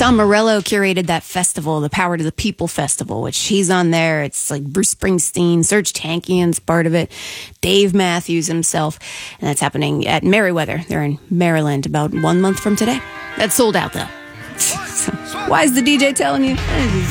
Tom Morello curated that festival, the Power to the People Festival, which he's on there. It's like Bruce Springsteen, Serge Tankian's part of it, Dave Matthews himself. And that's happening at Merriweather. They're in Maryland about 1 month from today. That's sold out, though. So, why is the DJ telling you?